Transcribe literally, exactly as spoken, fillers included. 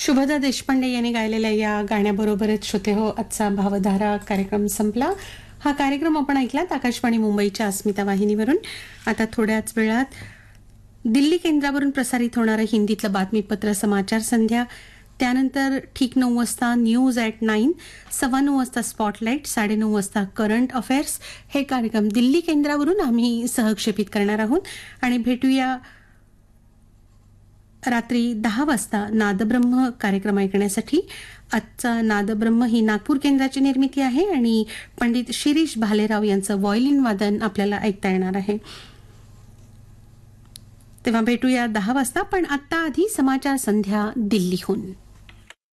शुभदा देशपांडे यांनी गायलेल्या या गाण्याबरोबरच श्रोते हो आजचा भावधारा कार्यक्रम संपला. हा कार्यक्रम आपण ऐकलात आकाशवाणी मुंबईच्या अस्मिता वाहिनीवरून. आता थोड्याच वेळात दिल्ली केंद्रावरून प्रसारित होणारं हिंदीतलं बातमीपत्र समाचार संध्या, त्यानंतर ठीक नऊ वाजता न्यूज ॲट नाईन, सव्वा नऊ वाजता स्पॉटलाईट, साडेनऊ वाजता करंट अफेअर्स हे कार्यक्रम दिल्ली केंद्रावरून आम्ही सहक्षेपित करणार आहोत. आणि भेटूया रात्री दहा वाजता नादब्रह्म कार्यक्रम ऐकण्यासाठी. आजचा नादब्रह्म ही नागपूर केंद्राची निर्मिती आहे आणि पंडित शिरीष भालेराव यांचं व्हायोलिन वादन आपल्याला ऐकता येणार आहे. तेव्हा भेटूया दहा वाजता, पण आत्ता आधी समाचार संध्या दिल्लीहून.